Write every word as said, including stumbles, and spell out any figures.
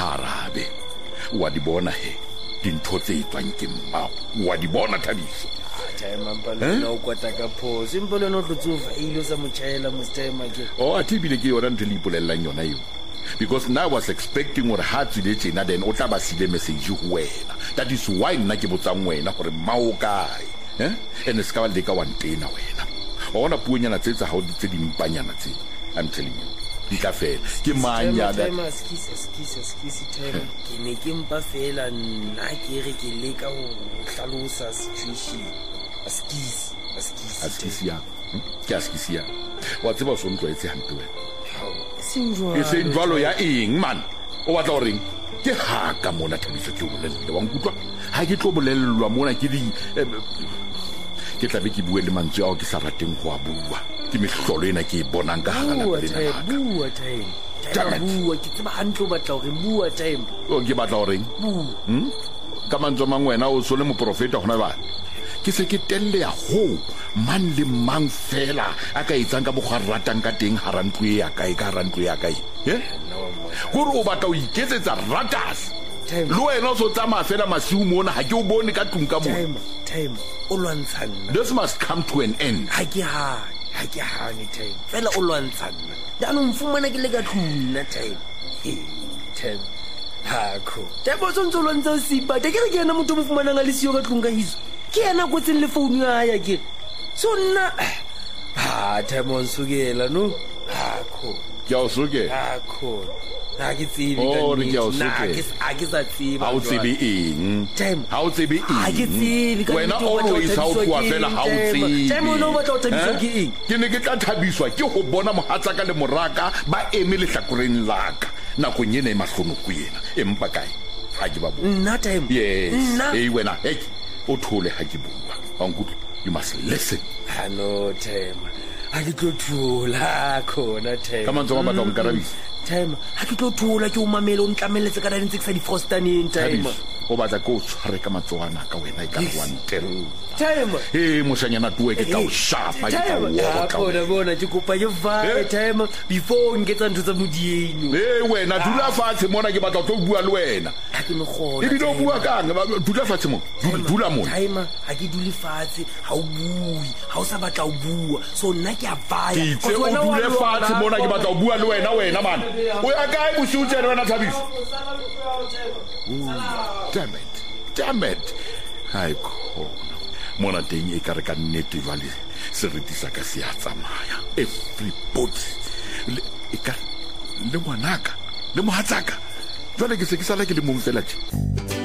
arabe wa di bona he dintho tse etswang ke mmao wa di bona Thabiso Taima mpalona o kwata ka phoso impolona o tlotsofa ilo sa mochaela mostema ke o athibile ke yona ntho le ipolellang yona eo because now I was expecting gore ha tsile tsena then o tla ba sile message ho wena that is why nna ke botsang wena gore mmao kae eh ene ska ba leka wa ntena wena wa bona puonyana tse tsa ha o ditse dimpanyana tse I'm telling you di ka fela ke manya da Taima skisa skisa skisa Taima ke ne ke mpa fela nna ke re ke leka ho hlalosa situation askisi askisi askisi ya ke askisi ya wa tseba so ntlo etse hampe wena sinjwa e se njwalo ya eng man o batla o reng ke ha ka mona Thabiso ke o bolelle wa nkutwa ha ke tlo bolellwa mona ke di ke tla be ke bue le mantswe ao ke sa rateng go a bua ke mehlolo ena ke bonang ka hara la lena bua time Taima bua ke tseba hantle o batla hore bua time o ke batla o reng hm ka mantswe mang wena o so le moprofeta hona ba ke se ke telle ya ho man le mang fela a ka etsang ka bogwa ratang ka teng harantlo ya kae ka harantlo ya kae eh gore o batla o iketsetsa ratas lo wena o so tsama fela masiu mona ha ke o bone ka tlung ka mo time time o lwantshana this must come to an end ha ke ha ha ke ha ni time fela o lwantshana dano mfumana ke le ka tluna time time ha ko tebo tsontso lwantsa sipa te ke re ke yena motho mo fumana nga le sio ka tlung ka hiso ke yena go tseng le phone ya ya ke so nna ha time on sugela no ha ko ke o suge ha ko ha ke tsebe ka nna ke a ke sa tsebe ha o tsebe eng time ha o tsebe eng ha ke tsebe ka wena always ha o tloa fela ha o tsebe time no ba tla Thabiswa ke eng ke ne ke tla thabiswa ke go bona mohatsaka le moraka ba eme le hlakoreng laka nakong yena e mahlonoko yena empa kae ha ke ba bona nna time yes hey wena hey o thole ha ke bua wa nkutlo you must listen ha no time ha ke tlo thola khona time ka mantswe ba batla go nkarabisa time ha ke tlo thola ke o mamele o ntlameletse ka dintse ke sa di frostaneng time o batla go tshware ka matsoana ka wena e ka one ten time eh moshanyana tuwe ke tla o shapa ke tla o ha bona bona ke kopa ke va time before ngetsa ntho tsa modieno eh wena dula fatshe mona ke batla go bua le wena ha ke no gona e bile o bua kang dula fatshe mo dula mo time ha ke dule fatshe ha o bui ha o sa batla o bua so nna ke a vaya ke o dule fatshe mona ke batla go bua le wena wena man o ya kae bosutse wena Thabiso damn it damn it hai khona mona teng e ka re ka nnete jwale seriti sa ka se a tsamaya everybody e ka le ngwanaka le mohatsaka jwale ke se ke sala ke le mong fela tje